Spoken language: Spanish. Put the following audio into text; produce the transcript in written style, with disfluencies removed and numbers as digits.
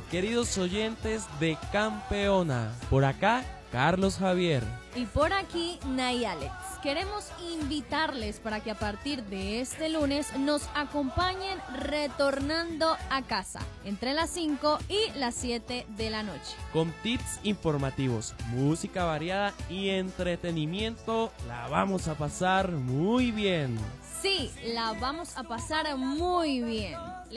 queridos oyentes de Campeona. Por acá, Carlos Javier. Y por aquí, Nay Alex. Queremos invitarles para que a partir de este lunes nos acompañen retornando a casa entre las 5 y las 7 de la noche. Con tips informativos, música variada y entretenimiento, la vamos a pasar muy bien. Sí, la vamos a pasar muy bien.